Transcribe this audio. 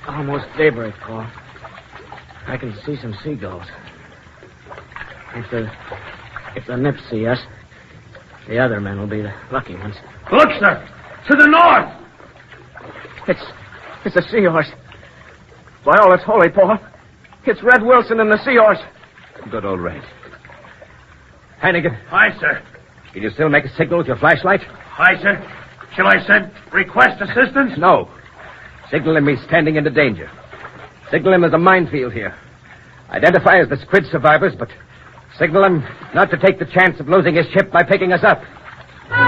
almost daybreak, Paul. I can see some seagulls. If the Nips see us, the other men will be the lucky ones. Look, sir! To the north! It's a Seahorse. By all that's holy, Paul. It's Red Wilson and the Seahorse. Good old Red. Hannigan. Aye, sir. Can you still make a signal with your flashlight? Aye, sir. Shall I send request assistance? No. Signal him he's standing into danger. Signal him there's a minefield here. Identify as the squid survivors, but signal him not to take the chance of losing his ship by picking us up.